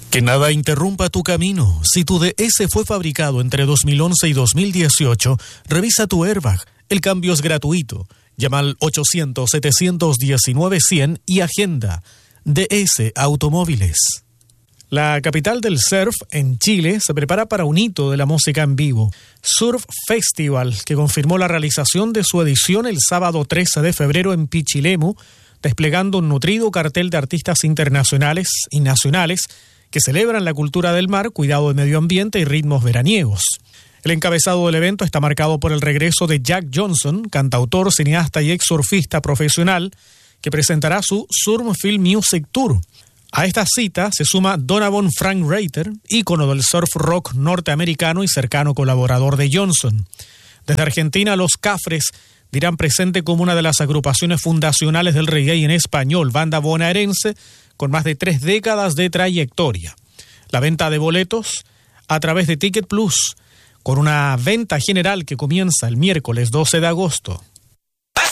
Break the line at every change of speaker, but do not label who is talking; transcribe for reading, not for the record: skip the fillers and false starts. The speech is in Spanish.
Que nada interrumpa tu camino. Si tu DS fue fabricado entre 2011 y 2018, revisa tu airbag. El cambio es gratuito. Llama al 800-719-100 y agenda. DS Automóviles. La capital del surf, en Chile, se prepara para un hito de la música en vivo. Surf Festival, que confirmó la realización de su edición el sábado 13 de febrero en Pichilemu, desplegando un nutrido cartel de artistas internacionales y nacionales que celebran la cultura del mar, cuidado del medio ambiente y ritmos veraniegos. El encabezado del evento está marcado por el regreso de Jack Johnson, cantautor, cineasta y ex surfista profesional, que presentará su Surf Film Music Tour. A esta cita se suma Donovan Frank Reiter, ícono del surf rock norteamericano y cercano colaborador de Johnson. Desde Argentina, Los Cafres dirán presente como una de las agrupaciones fundacionales del reggae en español, banda bonaerense con más de 3 décadas de trayectoria. La venta de boletos a través de Ticket Plus, con una venta general que comienza el miércoles 12 de agosto.